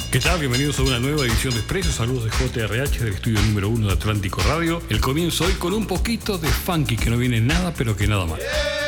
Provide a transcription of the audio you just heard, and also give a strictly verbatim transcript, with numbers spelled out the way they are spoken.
¿Qué tal? Bienvenidos a una nueva edición de Expreso. Saludos de J R H del estudio número uno de Atlántico Radio. El comienzo hoy con un poquito de funky que no viene nada, pero que nada mal.